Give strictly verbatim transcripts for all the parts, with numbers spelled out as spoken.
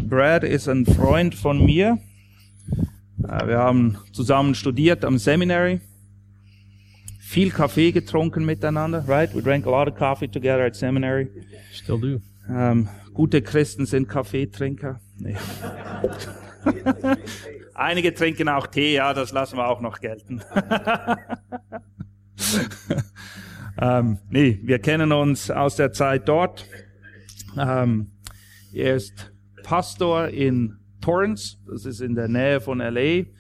Brad ist ein Freund von mir. Wir haben zusammen studiert am Seminary. Viel Kaffee getrunken miteinander, right? We drank a lot of coffee together at seminary. Still do. Ähm, gute Christen sind Kaffeetrinker. Nee. Einige trinken auch Tee, ja, das lassen wir auch noch gelten. ähm, nee, wir kennen uns aus der Zeit dort. Ähm, er ist Pastor in Torrance, das ist in der Nähe von L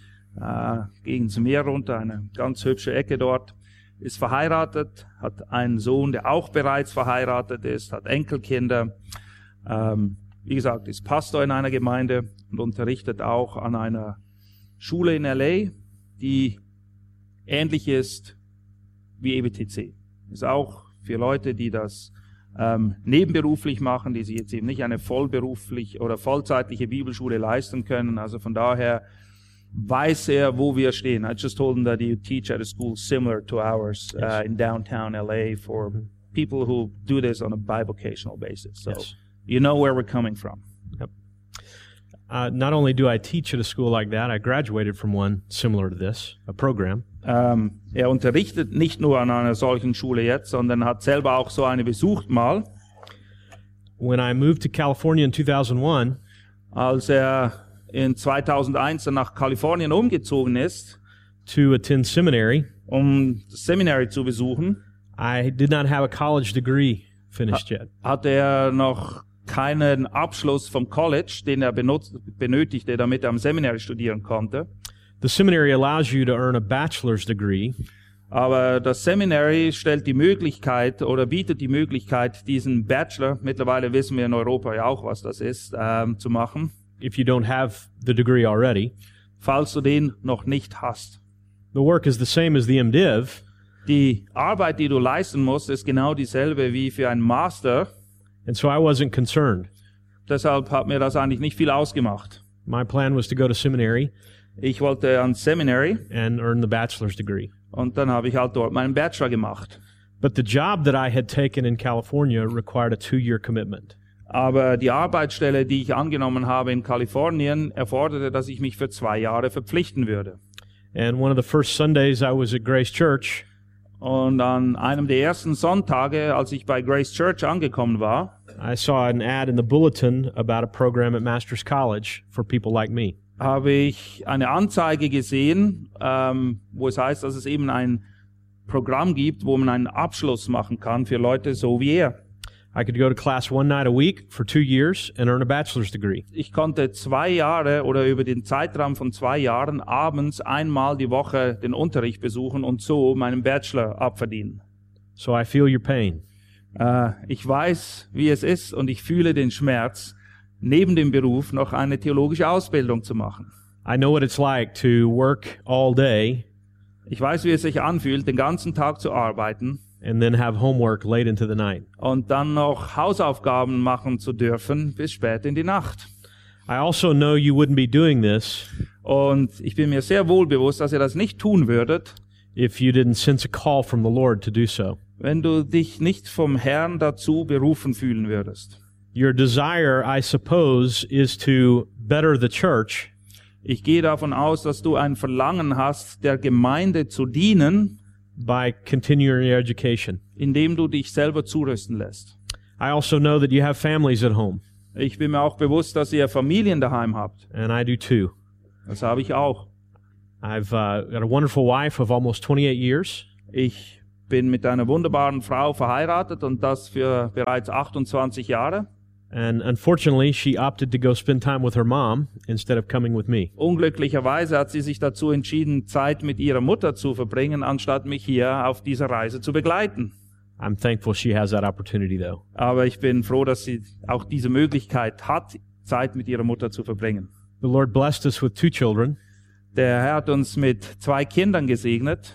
A, äh, gegen das Meer runter, eine ganz hübsche Ecke dort. Ist verheiratet, hat einen Sohn, der auch bereits verheiratet ist, hat Enkelkinder. Ähm, wie gesagt, ist Pastor in einer Gemeinde und unterrichtet auch an einer Schule in L A, die ähnlich ist wie E B T C. Ist auch für Leute, die das ähm, nebenberuflich machen, die sich jetzt eben nicht eine vollberuflich oder vollzeitliche Bibelschule leisten können. Also von daher weiß er, wo wir stehen. I just told him that you teach at a school similar to ours uh, yes. in downtown L A for mm-hmm. people who do this on a bivocational basis. So yes. you know where we're coming from. Yep. Uh, not only do I teach at a school like that, I graduated from one similar to this, a program. Um, er unterrichtet nicht nur an einer solchen Schule jetzt, sondern hat selber auch so eine besucht mal. When I moved to California in two thousand one, als er in zweitausendeins nach Kalifornien umgezogen ist, to attend seminary, um das Seminary zu besuchen, I did not have a college degree finished yet. Hatte er noch keinen Abschluss vom College, den er benutzt, benötigte, damit er am Seminary studieren konnte. The seminary allows you to earn a bachelor's degree. Aber das Seminary stellt die Möglichkeit oder bietet die Möglichkeit, diesen Bachelor, mittlerweile wissen wir in Europa ja auch, was das ist, ähm, zu machen. If you don't have the degree already. Falls du den noch nicht hast. The work is the same as the MDiv. Die Arbeit, die du leisten musst, ist genau dieselbe wie für einen Master. And so I wasn't concerned. Deshalb hat mir das eigentlich nicht viel ausgemacht. My plan was to go to seminary. Ich wollte ans Seminary and earn the bachelor's degree. Und dann habe ich halt dort meinen Bachelor gemacht. But the job that I had taken in California required a two-year commitment. Aber die Arbeitsstelle, die ich angenommen habe in Kalifornien, erforderte, dass ich mich für zwei Jahre verpflichten würde. And one of the first Sundays I was at Grace Church. Und an einem der ersten Sonntage, als ich bei Grace Church angekommen war, I saw an ad in the bulletin about a program at Master's College for people like me. Habe ich eine Anzeige gesehen, ähm, wo es heißt, dass es eben ein Programm gibt, wo man einen Abschluss machen kann für Leute so wie er. I could go to class one night a week for two years and earn a bachelor's degree. Ich konnte zwei Jahre oder über den Zeitraum von zwei Jahren abends einmal die Woche den Unterricht besuchen und so meinen Bachelor abverdienen. So I feel your pain. Uh, ich weiß, wie es ist und ich fühle den Schmerz, neben dem Beruf noch eine theologische Ausbildung zu machen. I know what it's like to work all day. Ich weiß, wie es sich anfühlt, den ganzen Tag zu arbeiten. And then have homework late into the night. Und dann noch Hausaufgaben machen zu dürfen bis spät in die Nacht. I also know you wouldn't be doing this. Und ich bin mir sehr wohl bewusst, dass ihr das nicht tun würdet, if you didn't sense a call from the Lord to do so. Wenn du dich nicht vom Herrn dazu berufen fühlen würdest. Your desire, I suppose, is to better the church. Ich gehe davon aus, dass du ein Verlangen hast, der Gemeinde zu dienen, by continuing your education. Indem du dich selber zurüsten lässt. I also know that you have families at home. Ich bin mir auch bewusst, dass ihr Familien daheim habt. And I do too. Das habe ich auch. I've uh, got a wonderful wife of almost twenty-eight years. Ich bin mit einer wunderbaren Frau verheiratet und das für bereits achtundzwanzig Jahre. And unfortunately, she opted to go spend time with her mom instead of coming with me. Unglücklicherweise hat sie sich dazu entschieden, Zeit mit ihrer Mutter zu verbringen, anstatt mich hier auf dieser Reise zu begleiten. I'm thankful she has that opportunity, though. Aber ich bin froh, dass sie auch diese Möglichkeit hat, Zeit mit ihrer Mutter zu verbringen. The Lord blessed us with two children. Der Herr hat uns mit zwei Kindern gesegnet.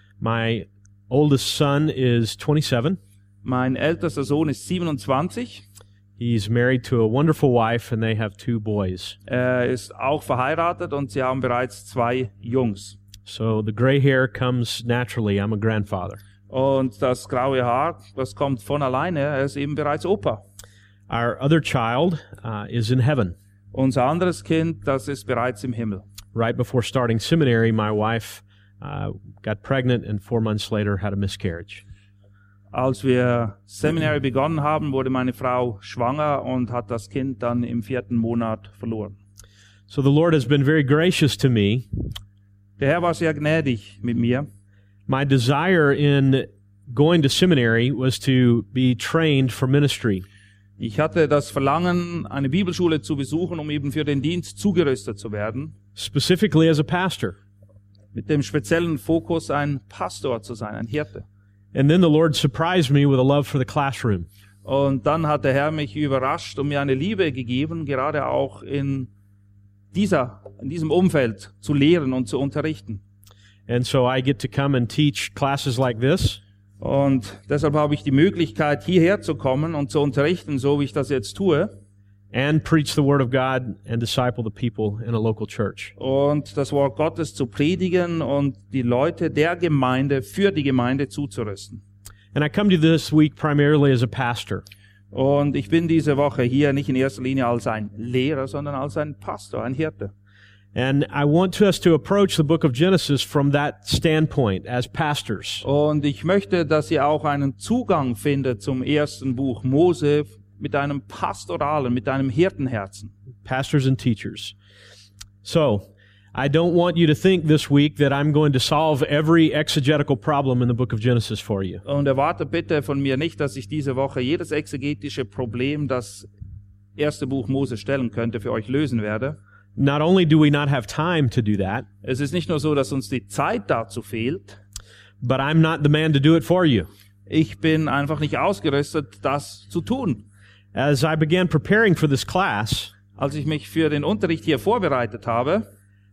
My oldest son is twenty-seven. Mein ältester Sohn ist siebenundzwanzig. He's married to a wonderful wife and they have two boys. Er ist auch verheiratet und sie haben bereits zwei Jungs. So the gray hair comes naturally. I'm a grandfather. Und das graue Haar, das kommt von alleine. Er ist eben bereits Opa. Our other child uh, is in heaven. Unser anderes Kind, das ist bereits im Himmel. Right before starting seminary, my wife uh, got pregnant and four months later had a miscarriage. Als wir Seminary begonnen haben, wurde meine Frau schwanger und hat das Kind dann im vierten Monat verloren. So the Lord has been very gracious to me. Der Herr war sehr gnädig mit mir. My desire in going to seminary was to be trained for ministry. Ich hatte das Verlangen, eine Bibelschule zu besuchen, um eben für den Dienst zugerüstet zu werden. Specifically as a pastor. Mit dem speziellen Fokus, ein Pastor zu sein, ein Hirte. And then the Lord surprised me with a love for the classroom. Und dann hat der Herr mich überrascht und mir eine Liebe gegeben, gerade auch in dieser, in diesem Umfeld zu lehren und zu unterrichten. And so I get to come and teach classes like this. Und deshalb habe ich die Möglichkeit, hierher zu kommen und zu unterrichten, so wie ich das jetzt tue. And preach the word of God and disciple the people in a local church. Und das Wort Gottes zu predigen und die Leute der Gemeinde für die Gemeinde zuzurüsten. And I come to this week primarily as a pastor. Und ich bin diese Woche hier nicht in erster Linie als ein Lehrer, sondern als ein Pastor, ein Hirte. And I want us to approach the book of Genesis from that standpoint as pastors. Und ich möchte, dass ihr auch einen Zugang findet zum ersten Buch Mose mit einem pastoralen, mit einem Hirtenherzen. Pastors and teachers. So, I don't want you to think this week that I'm going to solve every exegetical problem in the book of Genesis for you. Und erwarte bitte von mir nicht, dass ich diese Woche jedes exegetische Problem, das erste Buch Mose stellen könnte, für euch lösen werde. Not only do we not have time to do that, Es ist nicht nur so, dass uns die Zeit dazu fehlt. but I'm not the man to do it for you. Ich bin einfach nicht ausgerüstet, das zu tun. As I began preparing for this class, Als ich mich für den Unterricht hier vorbereitet habe,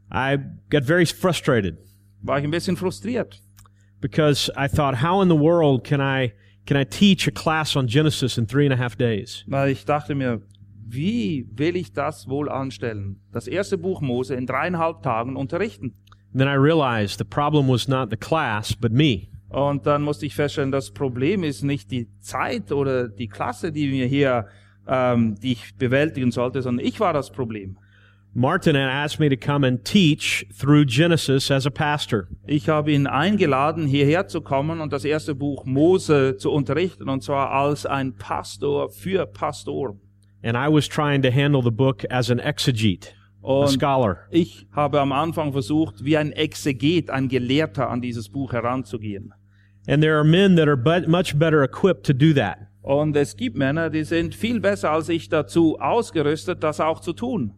I got very frustrated war ich ein bisschen frustriert. because I thought, how in the world can I can I teach a class on Genesis in three and a half days? Weil ich dachte mir, wie will ich das wohl anstellen? Das erste Buch Mose in dreieinhalb Tagen unterrichten. And then I realized the problem was not the class, but me. Und dann musste ich feststellen, das Problem ist nicht die Zeit oder die Klasse, die mir hier, ähm, die ich bewältigen sollte, sondern ich war das Problem. Martin had asked me to come and teach through Genesis as a pastor. Ich habe ihn eingeladen, hierher zu kommen und das erste Buch Mose zu unterrichten, und zwar als ein Pastor für Pastoren. And I was trying to handle the book as an exegete, a Und scholar. ich habe am Anfang versucht, wie ein Exeget, ein Gelehrter an dieses Buch heranzugehen. And there are men that are but much better equipped to do that. Und es gibt Männer, die sind viel besser als ich dazu ausgerüstet, das auch zu tun.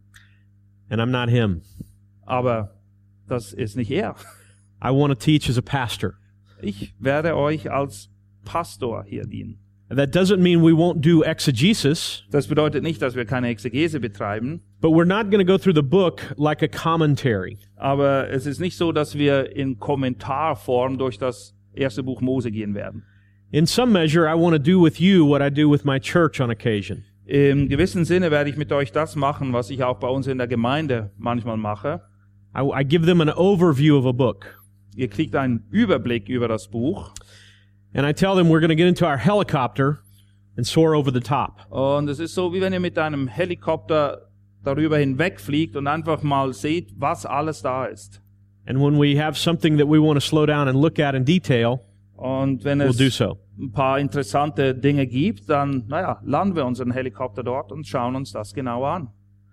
And I'm not him. Aber das ist nicht er. I want to teach as a pastor. Ich werde euch als Pastor hier dienen. That doesn't mean we won't do exegesis, Das bedeutet nicht, dass wir keine Exegese betreiben, but we're not going to go through the book like a commentary. aber es ist nicht so, dass wir in Kommentarform durch das erste Buch Mose gehen werden. In some measure, I want to do with you what I do with my church on occasion. Im gewissen Sinne werde ich mit euch das machen, was ich auch bei uns in der Gemeinde manchmal mache. I, I give them an overview of a book. Ihr kriegt einen Überblick über das Buch. And I tell them we're going to get into our helicopter and soar over the top. Und es ist so, wie wenn ihr mit einem Helikopter darüber hinwegfliegt und einfach mal seht, was alles da ist. And when we have something that we want to slow down and look at in detail, Und wenn we'll es do so. ein paar interessante Dinge gibt, dann, naja, landen wir unseren Helikopter dort und schauen uns das genau an.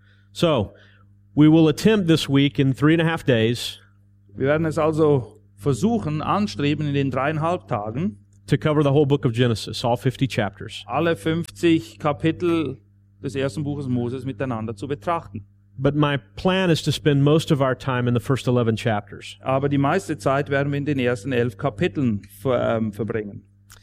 So, we will attempt this week in three and a half days Wir werden es also versuchen, anstreben in den dreieinhalb Tagen, to cover the whole book of Genesis, all fifty chapters. alle fünfzig Kapitel des ersten Buches Moses miteinander zu betrachten. But my plan is to spend most of our time in the first eleven chapters. Aber die meiste Zeit werden wir in den ersten elf Kapiteln ver, ähm, verbringen.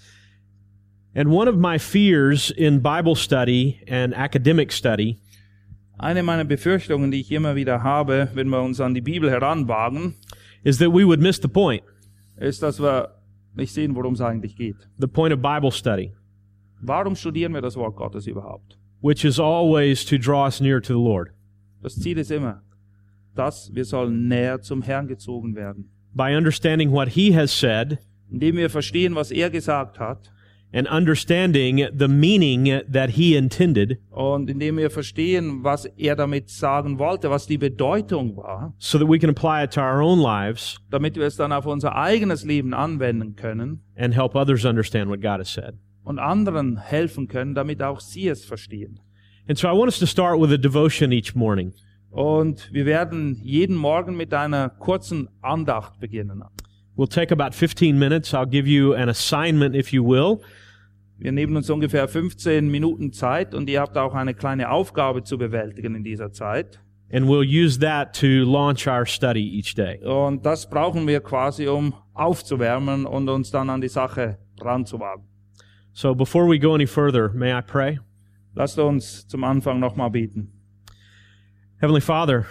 And one of my fears in Bible study and academic study Eine meiner Befürchtungen, die ich immer wieder habe, wenn wir uns an die Bibel heranwagen, is that we would miss the point, ist, dass wir nicht sehen, worum es eigentlich geht. the point of Bible study, Warum studieren wir das Wort Gottes überhaupt? which is always to draw us near to the Lord. Das Ziel ist immer, dass wir sollen näher zum Herrn gezogen werden. By understanding what He has said Indem wir verstehen, was er gesagt hat and understanding the meaning that he intended, Und indem wir verstehen, was er damit sagen wollte, was die Bedeutung war, so that we can apply it to our own lives damit wir es dann auf unser eigenes Leben anwenden können and help others understand what God has said. und anderen helfen können, damit auch sie es verstehen. And so I want us to start with a devotion each morning. Und wir werden jeden Morgen mit einer kurzen Andacht beginnen. We'll take about fifteen minutes. I'll give you an assignment, if you will. Wir nehmen uns ungefähr fünfzehn Minuten Zeit und ihr habt auch eine kleine Aufgabe zu bewältigen in dieser Zeit. And we'll use that to launch our study each day. Und das brauchen wir quasi, um aufzuwärmen und uns dann an die Sache ranzuwagen. So before we go any further, may I pray? Lasst uns zum Anfang nochmal beten. Heavenly Father,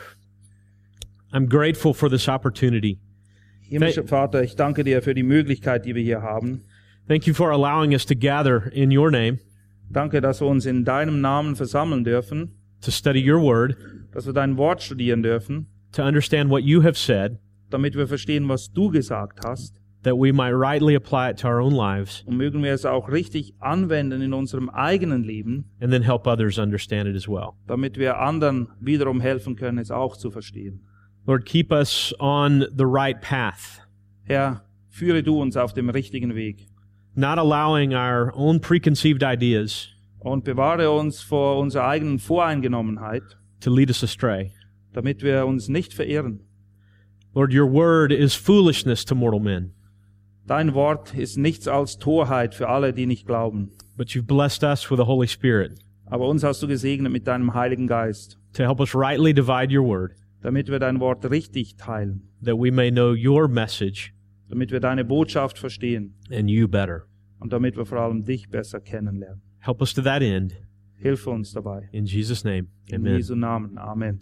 I'm grateful for this opportunity. Himmlischer Vater, ich danke dir für die Möglichkeit, die wir hier haben. Thank you for allowing us to gather in your name Danke, dass wir uns in deinem Namen versammeln dürfen, to study your word, dass wir dein Wort studieren dürfen, to understand what you have said, damit wir verstehen, was du gesagt hast. that we might rightly apply it to our own lives, Und mögen wir es auch richtig anwenden in unserem eigenen Leben, and then help others understand it as well. damit wir anderen wiederum helfen können, es auch zu verstehen. Lord, keep us on the right path, Herr, führe du uns auf dem richtigen Weg not allowing our own preconceived ideas und bewahre uns vor unserer eigenen Voreingenommenheit, to lead us astray. damit wir uns nicht verirren. Lord, your word is foolishness to mortal men, Dein Wort ist nichts als Torheit für alle, die nicht glauben. but you've blessed us with the Holy Spirit Aber uns hast du gesegnet mit deinem Heiligen Geist, to help us rightly divide your word, damit wir dein Wort richtig teilen, that we may know your message damit wir deine Botschaft verstehen and you better. und damit wir vor allem dich besser kennenlernen. Help us to that end. Hilfe uns dabei. In Jesus' name, In amen. Jesu Namen. Amen.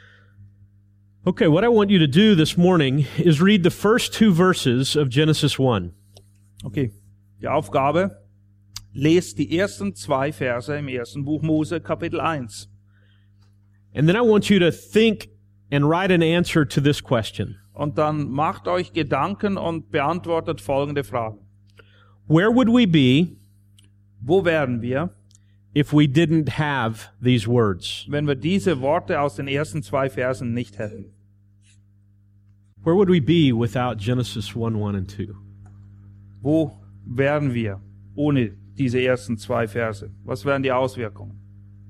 Okay, what I want you to do this morning is read the first two verses of Genesis one. Okay, die Aufgabe, lest die ersten zwei Verse im ersten Buch Mose, Kapitel eins. And then I want you to think and write an answer to this question. Und dann macht euch Gedanken und beantwortet folgende Fragen. Where would we be Wo wären wir, if we didn't have these words? wenn wir diese Worte aus den ersten zwei Versen nicht hätten? Where would we be without Genesis one, one and two? Wo wären wir ohne diese ersten zwei Verse? Was wären die Auswirkungen?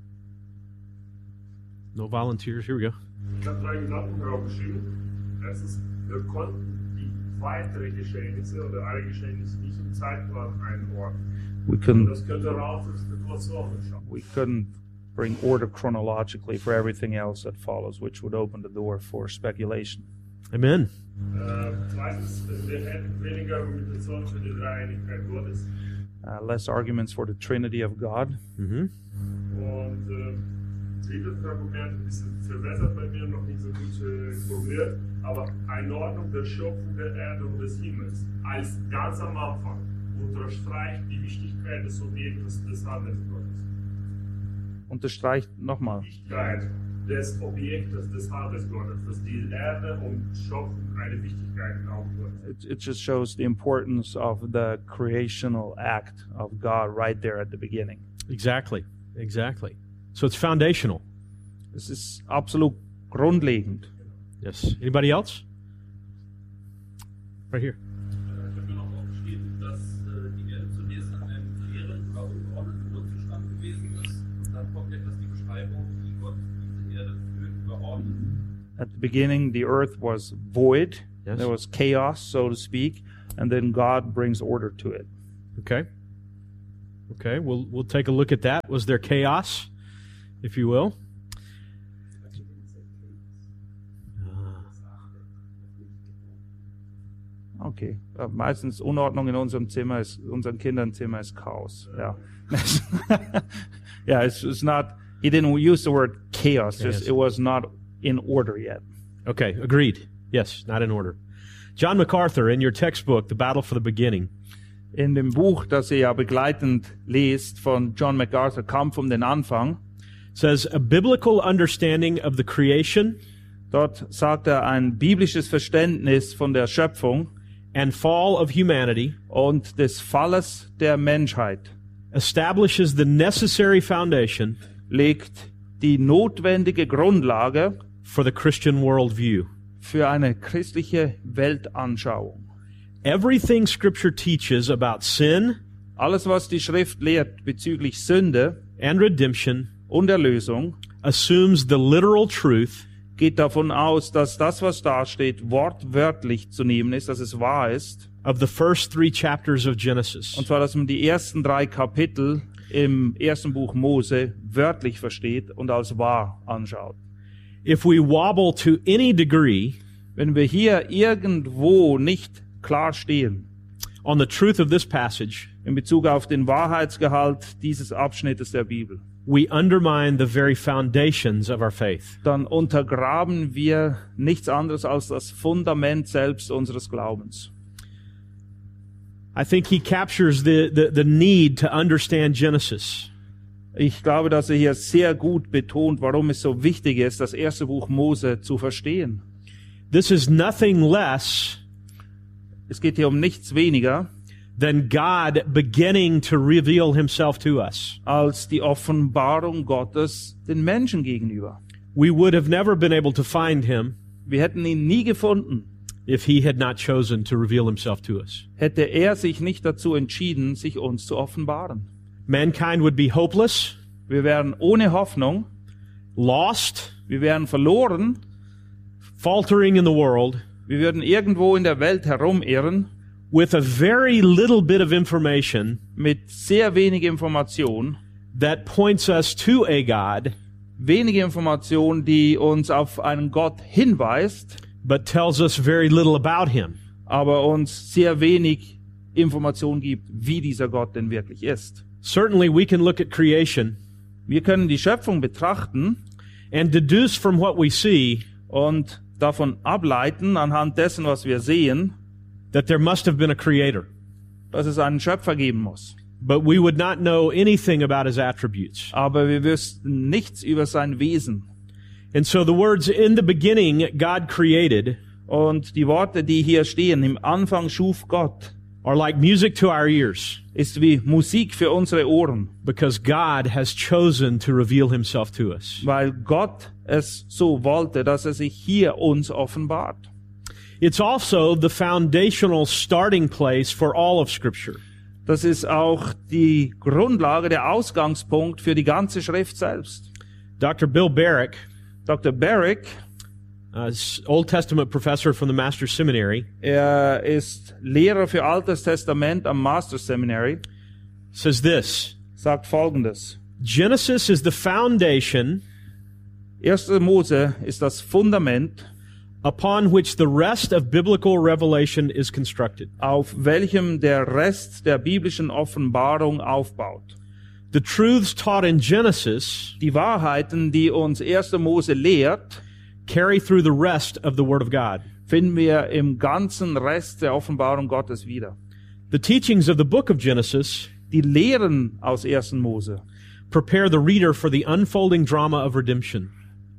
No volunteers, here we go. Ich habe drei Gedanken aufgeschrieben. Erstens, wir konnten die weiteren Geschehnisse oder alle Geschehnisse nicht im Zeitplan einordnen. We couldn't, Das könnte raus für Spekulationen schaffen. we couldn't bring order chronologically for everything else that follows, which would open the door for speculation. Amen. Äh, zweitens, wir hätten weniger Argumentation für die Dreieinigkeit Gottes. Uh, less arguments for the Trinity of God. Mm-hmm. Und äh, drittes Argument ist verbessert bei mir, noch nicht so gut äh, formuliert, aber Einordnung der Schöpfung der Erde und des Himmels als ganz am Anfang unterstreicht die Wichtigkeit des Objektes des Handels Gottes. Unterstreicht nochmal. Die Wichtigkeit des Objektes des Handels Gottes, dass die Erde und Schöpfung eine Wichtigkeit in Augen Gottes. It, it just shows the importance of the creational act of God right there at the beginning. Exactly. Exactly. So it's foundational. Es ist absolut grundlegend. Yes. Anybody else? Right here. Ich habe mir noch aufgeschrieben, dass äh, die Erde zunächst an einem leeren oder ungeordneten Urzustand gewesen ist. Und dann kommt etwas die Beschreibung, wie Gott diese Erde führt, überordnet. At the beginning, the earth was void. Yes. There was chaos, so to speak, and then God brings order to it. Okay. Okay, we'll we'll take a look at that. Was there chaos, if you will? Okay. Uh, meistens Unordnung in unserem Zimmer ist, unseren Kindern Zimmer ist Chaos. Yeah. Yeah, it's, it's not, he didn't use the word chaos, just Yes. it was not in order yet. Okay, agreed. Yes, not in order. John MacArthur, in your textbook, The Battle for the Beginning, In dem Buch, das ihr ja begleitend lest, von John MacArthur, Kampf um den Anfang, says a biblical understanding of the creation dort sagt er, ein biblisches Verständnis von der Schöpfung and fall of humanity und des Falles der Menschheit establishes the necessary foundation legt die notwendige Grundlage for the Christian worldview. für eine christliche Weltanschauung. Everything Scripture teaches about sin Alles, was die Schrift lehrt bezüglich Sünde and redemption und Erlösung, assumes the literal truth geht davon aus, dass das, was da steht, wortwörtlich zu nehmen ist, dass es wahr ist. of the first three chapters of Genesis. Und zwar, dass man die ersten drei Kapitel im ersten Buch Mose wörtlich versteht und als wahr anschaut. If we wobble to any degree Wenn wir hier irgendwo nicht klar stehen on the truth of this passage, in Bezug auf den Wahrheitsgehalt dieses Abschnittes der Bibel, we undermine the very foundations of our faith. dann untergraben wir nichts anderes als das Fundament selbst unseres Glaubens. I think he captures the, the, the need to understand Genesis. Ich glaube, dass er hier sehr gut betont, warum es so wichtig ist, das erste Buch Mose zu verstehen. This is nothing less Es geht hier um nichts weniger than God beginning to reveal himself to us. als die Offenbarung Gottes den Menschen gegenüber. We would have never been able to find him Wir hätten ihn nie gefunden, if he had not chosen to reveal himself to us. hätte er sich nicht dazu entschieden, sich uns zu offenbaren. Mankind would be hopeless, Wir wären ohne Hoffnung, lost, wir wären verloren, faltering in the world, wir würden irgendwo in der Welt herumirren with a very little bit of information mit sehr wenig Information, that points us to a God, wenige Information, die uns auf einen Gott hinweist, but tells us very little about him. aber uns sehr wenig Information gibt, wie dieser Gott denn wirklich ist. Certainly we can look at creation Wir können die Schöpfung betrachten and deduce from what we see und davon ableiten, anhand dessen, was wir sehen, that there must have been a creator. dass es einen Schöpfer geben muss. But we would not know anything about his attributes. Aber wir wüssten nichts über sein Wesen. And so the words, in the beginning, God created, Und die Worte, die hier stehen, im Anfang schuf Gott, are like music to our ears, ist wie Musik für unsere Ohren, because God has chosen to reveal himself to us. weil Gott es so wollte, dass er sich hier uns offenbart. It's also the foundational starting place for all of Scripture. Das ist auch die Grundlage, der Ausgangspunkt für die ganze Schrift selbst. Doctor Bill Barrick, Doktor Barrick, uh, Old Testament professor from the Master's Seminary, er ist Lehrer für Altes Testament am Master's Seminary, says this: sagt Folgendes. Genesis is the foundation erster Mose ist das Fundament, upon which the rest of biblical revelation is constructed. auf welchem der Rest der biblischen Offenbarung aufbaut. The truths taught in Genesis Die Wahrheiten, die uns erster Mose lehrt, carry through the rest of the Word of God. finden wir im ganzen Rest der Offenbarung Gottes wieder. The teachings of the book of Genesis Die Lehren aus ersten Mose prepare the reader for the unfolding drama of redemption.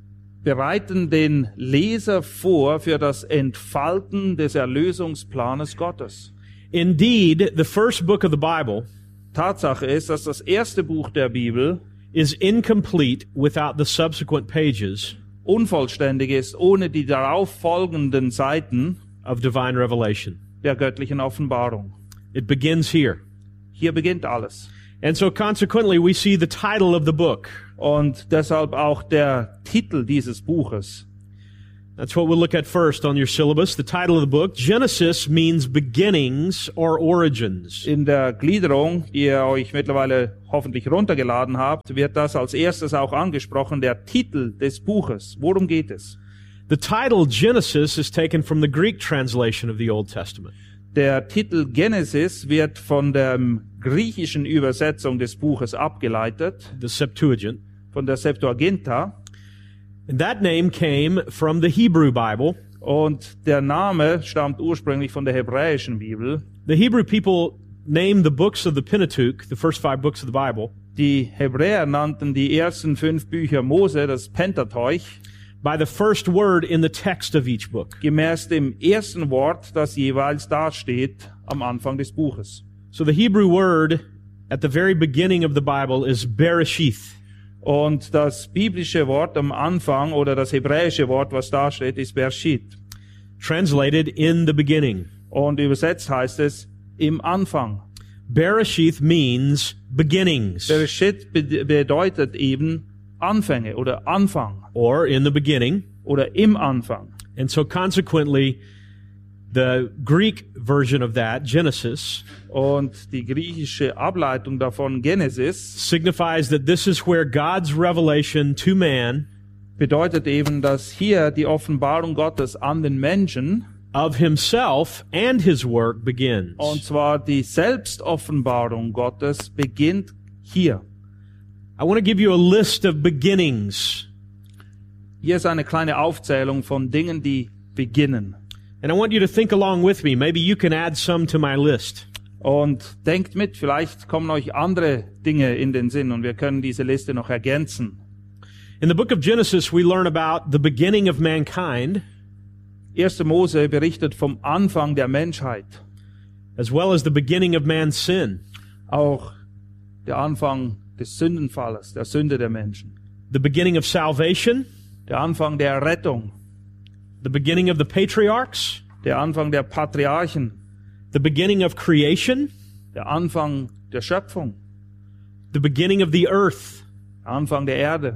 bereiten den Leser vor für das Entfalten des Erlösungsplanes Gottes. Indeed, the first book of the Bible Tatsache ist, dass das erste Buch der Bibel is incomplete without the subsequent pages unvollständig ist, ohne die darauf folgenden Seiten of divine revelation. der göttlichen Offenbarung. It begins here. Hier beginnt alles. And so consequently, we see the title of the book. Und deshalb auch der Titel dieses Buches. That's what we'll look at first on your syllabus. The title of the book, Genesis, means beginnings or origins. In der Gliederung, die ihr euch mittlerweile hoffentlich runtergeladen habt, wird das als erstes auch angesprochen, der Titel des Buches. Worum geht es? The title Genesis is taken from the Greek translation of the Old Testament. Der Titel Genesis wird von der griechischen Übersetzung des Buches abgeleitet, The Septuagint. von der Septuaginta. And that name came from the Hebrew Bible. Und der Name stammt ursprünglich von der hebräischen Bibel. The Hebrew people named the books of the Pentateuch, the first five books of the Bible, Die Hebräer nannten die ersten fünf Bücher Mose, das Pentateuch, by the first word in the text of each book. Gemäß dem ersten Wort, das jeweils dasteht am Anfang des Buches. So the Hebrew word at the very beginning of the Bible is Bereshith. Und das biblische Wort am Anfang oder das hebräische Wort, was da steht, ist Bereshit. Translated in the beginning. Und übersetzt heißt es im Anfang. Bereshith means beginnings. Bereshit be- bedeutet eben Anfänge oder Anfang Or in the beginning. oder im Anfang. And so consequently, the Greek version of that, Genesis, Und die griechische Ableitung davon, Genesis, signifies that this is where God's revelation to man bedeutet eben, dass hier die Offenbarung Gottes an den Menschen, of himself and his work begins. und zwar die Selbstoffenbarung Gottes, beginnt hier. I want to give you a list of beginnings. Hier ist eine kleine Aufzählung von Dingen, die beginnen. And I want you to think along with me. Maybe you can add some to my list. Und denkt mit, vielleicht kommen euch andere Dinge in den Sinn und wir können diese Liste noch ergänzen. In the book of Genesis, we learn about the beginning of mankind, erster Mose berichtet vom Anfang der Menschheit, as well as the beginning of man's sin. auch der Anfang des Sündenfalles, der Sünde der Menschen, The beginning of salvation, der Anfang der Rettung, the beginning of the patriarchs, der Anfang der Patriarchen, the beginning of creation, der Anfang der Schöpfung, the beginning of the earth, der Anfang der Erde,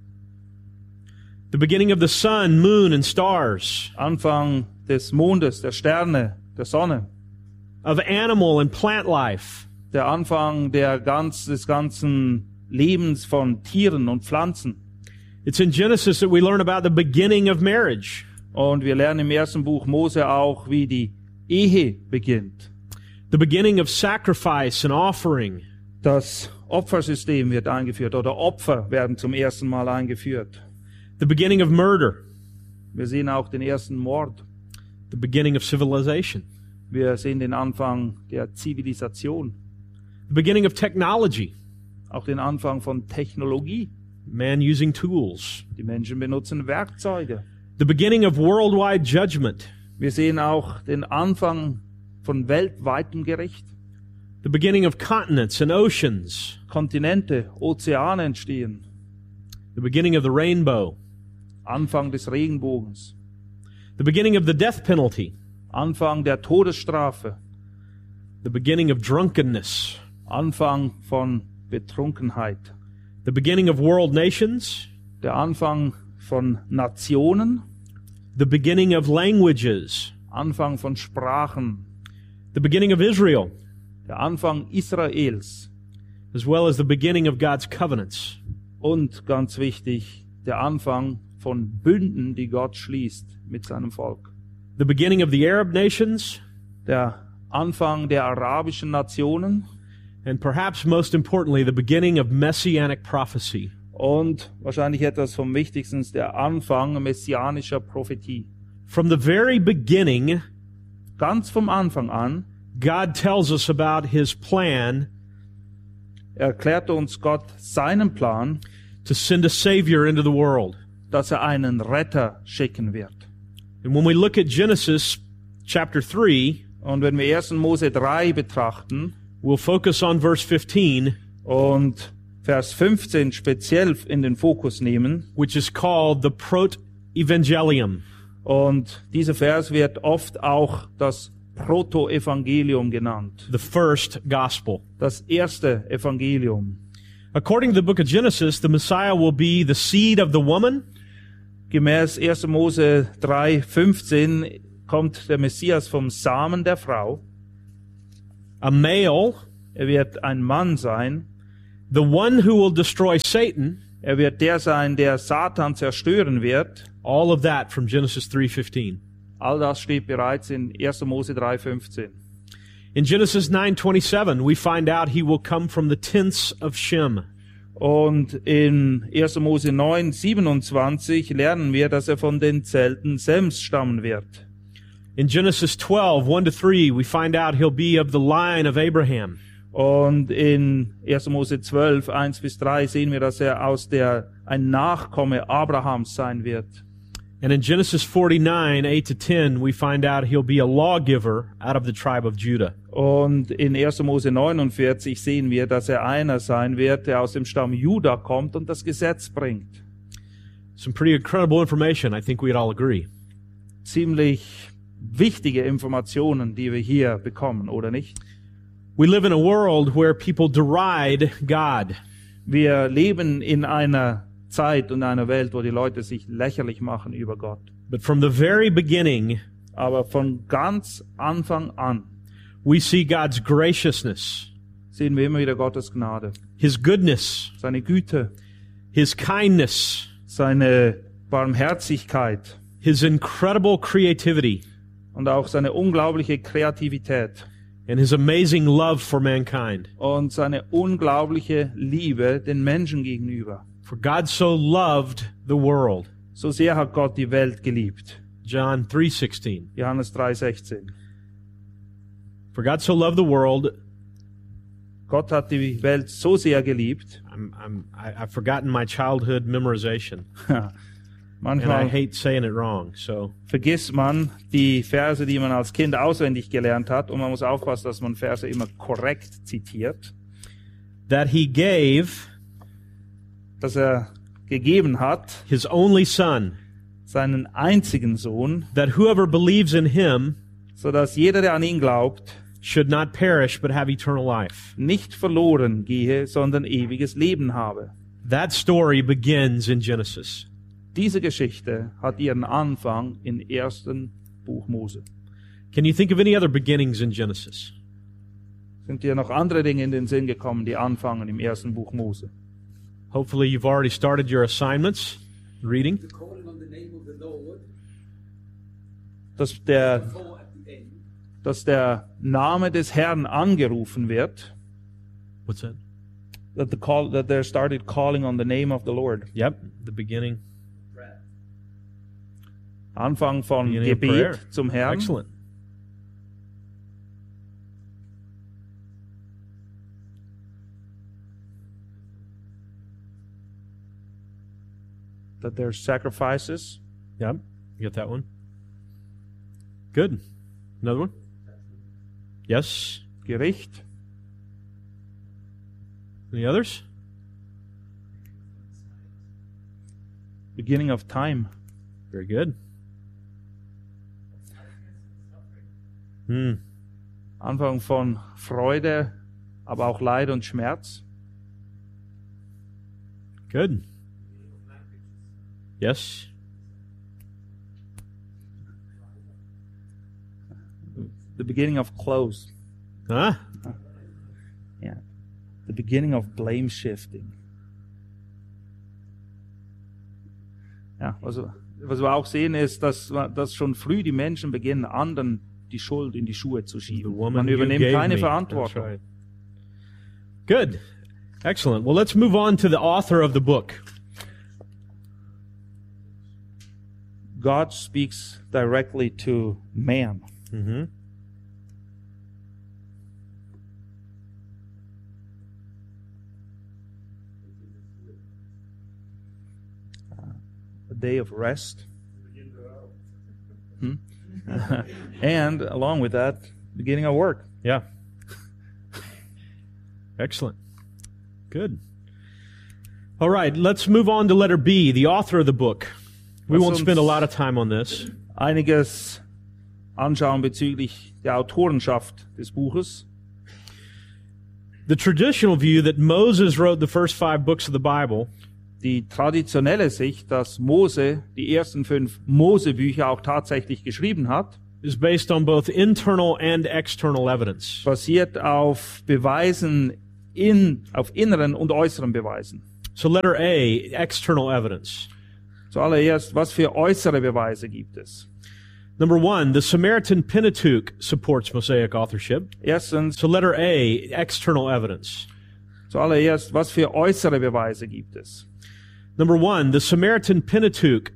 the beginning of the sun, moon, and stars, Anfang des Mondes, der Sterne, der Sonne, of animal and plant life, der Anfang der ganz, des ganzen Lebens von Tieren und Pflanzen. It's in Genesis that we learn about the beginning of marriage, Und wir lernen im ersten Buch Mose auch, wie die Ehe beginnt. the beginning of sacrifice and offering, Das Opfersystem wird eingeführt oder Opfer werden zum ersten Mal eingeführt. the beginning of murder, Wir sehen auch den ersten Mord. the beginning of civilization, Wir sehen den Anfang der Zivilisation. the beginning of technology, Auch den Anfang von Technologie. man using tools, Die Menschen benutzen Werkzeuge. the beginning of worldwide judgment, Wir sehen auch den Anfang von weltweitem Gericht. the beginning of continents and oceans, Kontinente, Ozeane entstehen. the beginning of the rainbow, Anfang des Regenbogens. the beginning of the death penalty, Anfang der Todesstrafe. the beginning of drunkenness, Anfang von Betrunkenheit. the beginning of world nations, Der Anfang von Nationen. the beginning of languages, Anfang von Sprachen. the beginning of Israel, Der Anfang Israels. as well as the beginning of God's covenants. Und ganz wichtig, der Anfang von Bünden, die Gott schließt mit seinem Volk. The beginning of the Arab nations, Der Anfang der arabischen Nationen. and perhaps most importantly, the beginning of messianic prophecy. Und wahrscheinlich etwas vom Wichtigsten, der Anfang messianischer Prophetie. From the very beginning, Ganz vom Anfang an God tells us about His plan erklärt uns Gott seinen Plan, to send a Savior into the world. dass er einen Retter schicken wird. And when we look at Genesis chapter three, Und wenn wir ersten Mose drei betrachten we'll focus on verse fifteen, und Vers fünfzehn speziell in den Fokus nehmen, which is called the Proto-Evangelium. und dieser Vers wird oft auch das Protoevangelium genannt, The first gospel. das erste Evangelium. According to the book of Genesis, the Messiah will be the seed of the woman, Gemäß ersten Mose drei fünfzehn kommt der Messias vom Samen der Frau. a male, Er wird ein Mann sein. the one who will destroy Satan. Er wird der sein, der Satan zerstören wird. All of that from Genesis three fifteen. All das steht bereits in ersten Mose drei fünfzehn. In Genesis nine twenty-seven, we find out he will come from the tents of Shem. Und in ersten Mose neun siebenundzwanzig lernen wir, dass er von den Zelten Sems stammen wird. In Genesis twelve one to three, we find out he'll be of the line of Abraham. Und in ersten Mose zwölf eins bis drei sehen wir, dass er aus der ein Nachkomme Abrahams sein wird. And in Genesis forty-nine, eight to ten, we find out he'll be a lawgiver out of the tribe of Judah. Und in erster Mose neunundvierzig sehen wir, dass er einer sein wird, der aus dem Stamm Juda kommt und das Gesetz bringt. Some pretty incredible information, I think we'd all agree. Ziemlich wichtige Informationen, die wir hier bekommen, oder nicht? We live in a world where people deride God. Wir leben in einer Zeit und einer Welt, wo die Leute sich lächerlich machen über Gott. But from the very beginning, Aber von ganz Anfang an we see God's graciousness, sehen wir immer wieder Gottes Gnade, His goodness, seine Güte, His kindness, seine Barmherzigkeit His incredible creativity, und auch seine unglaubliche Kreativität and His amazing love for mankind. und seine unglaubliche Liebe den Menschen gegenüber. For God so loved the world. So sehr hat Gott die Welt geliebt. John three sixteen. Johannes drei sechzehn. For God so loved the world. Gott hat die Welt so sehr geliebt. I'm, I'm, I, I've forgotten my childhood memorization, and I Manchmal hate saying it wrong. So vergisst man die Verse, die man als Kind auswendig gelernt hat, und man muss aufpassen, dass man Verse immer korrekt zitiert. that He gave Dass er gegeben hat, His only Son, seinen einzigen Sohn, that whoever believes in Him so dass jeder, der an ihn glaubt, should not perish but have eternal life. nicht verloren gehe, sondern ewiges Leben habe. That story begins in Genesis. Diese Geschichte hat ihren Anfang im ersten Buch Mose. Can you think of any other beginnings in Genesis? Sind dir noch andere Dinge in den Sinn gekommen, die anfangen im ersten Buch Mose? Hopefully you've already started your assignments, reading. The calling on the name of the Lord, Dass der, before at the end, dass der Name des Herrn angerufen wird. What's that? That, the call, that they started calling on the name of the Lord. Yep, the beginning. prayer. Anfang von Beginning of prayer. Gebet zum Herrn. Excellent. That there's sacrifices. Yep, you got that one. Good. Another one? Yes. Gericht. Any others? Beginning of time. Very good. Hmm. Anfang von Freude, aber auch Leid und Schmerz. Good. Yes. The beginning of close. Huh? Yeah. The beginning of blame shifting. Ja, also, was wir auch sehen ist, dass, dass schon früh die Menschen beginnen, anderen die Schuld in die Schuhe zu The schieben. woman Man you übernimmt gave keine me. Verantwortung. That's right. Good. Excellent. Well, let's move on to the author of the book. God speaks directly to man. Mm-hmm. A day of rest. Hmm? And along with that, beginning of work. Yeah. Excellent. Good. All right, let's move on to letter B, the author of the book. We Lass won't uns spend a lot of time on this. Einiges anschauen bezüglich der Autorenschaft des Buches. The traditional view that Moses wrote the first five books of the Bible Die traditionelle Sicht, dass Mose die ersten fünf Mosebücher auch tatsächlich geschrieben hat, is based on both internal and external evidence. basiert auf Beweisen in, auf inneren und äußeren Beweisen. So letter A, external evidence. Zuallererst, was für äußere Beweise gibt es? Number one, the Samaritan Pentateuch supports Mosaic authorship. Erstens, So letter A, external evidence. zuallererst, was für äußere Beweise gibt es? Number one, the Samaritan Pentateuch